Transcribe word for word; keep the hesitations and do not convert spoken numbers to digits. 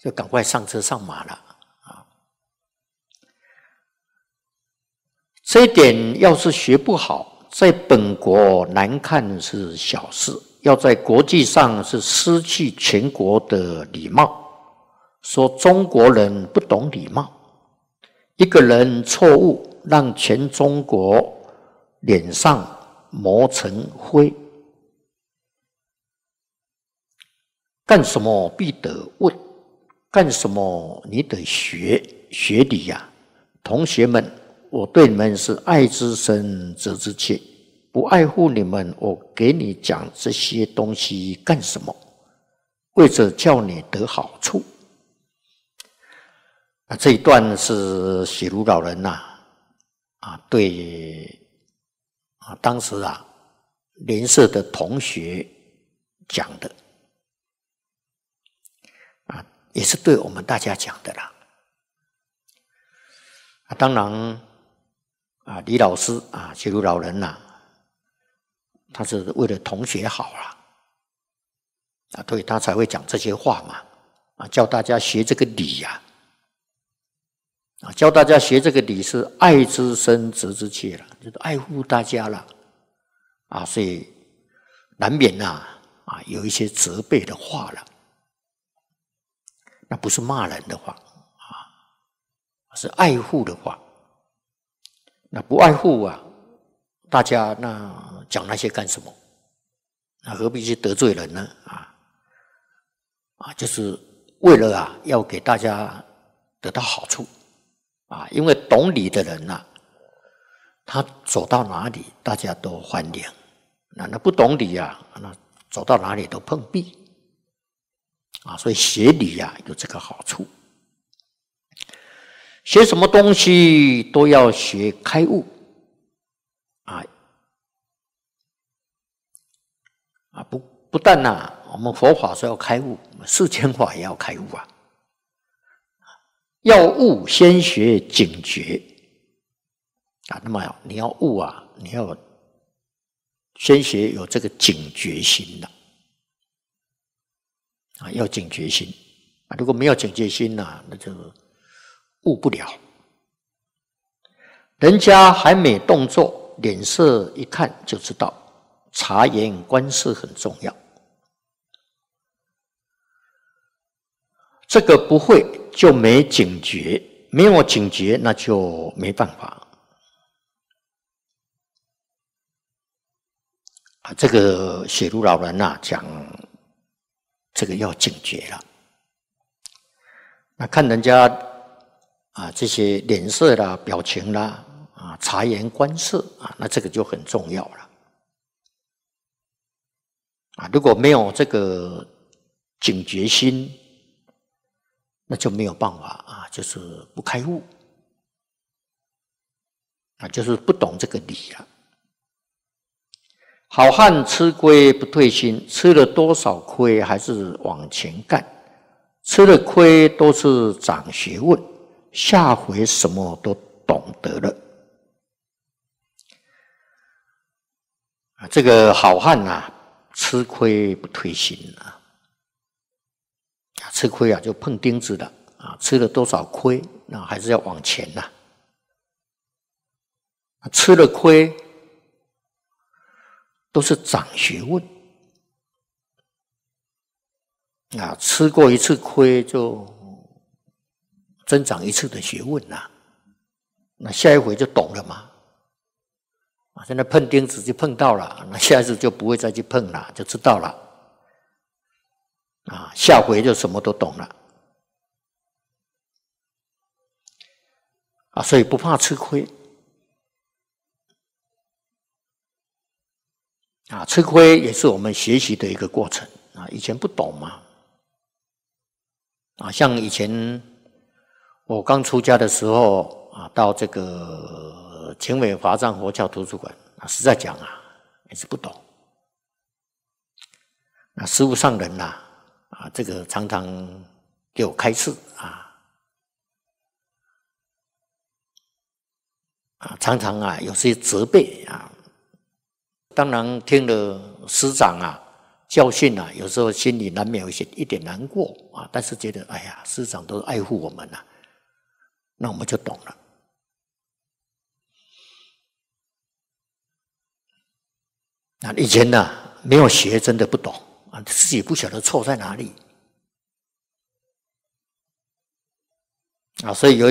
就赶快上车上马了啊。这一点要是学不好，在本国难看是小事，要在国际上是失去全国的礼貌。说中国人不懂礼貌，一个人错误让全中国脸上磨成灰。干什么必得问，干什么你得学学礼呀、啊！同学们，我对你们是爱之深责之切，不爱护你们，我给你讲这些东西干什么？为着叫你得好处。啊，这一段是雪如老人呐、啊，啊，对啊，当时啊，联社的同学讲的，啊，也是对我们大家讲的啦。啊，当然啊，李老师啊，雪如老人呐、啊，他是为了同学好啦，啊，所以他才会讲这些话嘛，啊，叫大家学这个礼呀、啊。啊，教大家学这个礼是爱之深责之切了，就是爱护大家了啊，所以难免呐 啊, 啊有一些责备的话了，那不是骂人的话啊，是爱护的话。那不爱护啊，大家那讲那些干什么？那何必去得罪人呢？啊啊，就是为了啊要给大家得到好处。啊，因为懂礼的人呐、啊，他走到哪里大家都欢迎；那那不懂礼啊，那走到哪里都碰壁。啊，所以学礼啊有这个好处。学什么东西都要学开悟。啊啊不不但呐、啊，我们佛法是要开悟，世间法也要开悟啊。要悟，先学警觉啊。那么你要悟啊，你要先学有这个警觉心的啊，要警觉心啊。如果没有警觉心呐、啊，那就悟不了。人家还没动作，脸色一看就知道，察言观色很重要。这个不会就没警觉，没有警觉那就没办法啊。这个雪如老人啊讲，这个要警觉了。那看人家啊这些脸色啦、表情啦啊，察言观色啊，那这个就很重要了啊。如果没有这个警觉心，那就没有办法啊，就是不开悟啊，就是不懂这个理了。好汉吃亏不退心，吃了多少亏还是往前干，吃了亏都是长学问，下回什么都懂得了。啊，这个好汉啊，吃亏不退心啊。吃亏啊，就碰钉子了啊！吃了多少亏，那还是要往前呐、啊。吃了亏，都是长学问啊！吃过一次亏，就增长一次的学问呐、啊。那下一回就懂了嘛。啊，现在碰钉子就碰到了，那下一次就不会再去碰了，就知道了。啊，下回就什么都懂了啊，所以不怕吃亏啊。吃亏也是我们学习的一个过程啊。以前不懂嘛啊，像以前我刚出家的时候啊，到这个前伟华藏佛教图书馆啊，实在讲啊，也是不懂。那师父上人呐、啊。啊，这个常常给我开示啊，啊，常常啊有些责备啊。当然听了师长啊教训啊，有时候心里难免有一些一点难过啊，但是觉得哎呀，师长都爱护我们啊，那我们就懂了。那以前呢、啊，没有学，真的不懂啊，自己不晓得错在哪里啊，所以有。